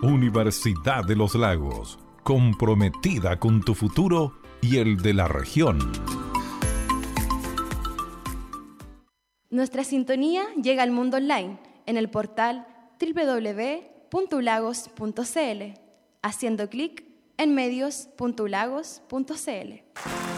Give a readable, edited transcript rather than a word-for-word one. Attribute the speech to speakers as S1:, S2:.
S1: Universidad de los Lagos, comprometida con tu futuro y el de la región.
S2: Nuestra sintonía llega al mundo online en el portal www.ulagos.cl, haciendo clic en medios.ulagos.cl.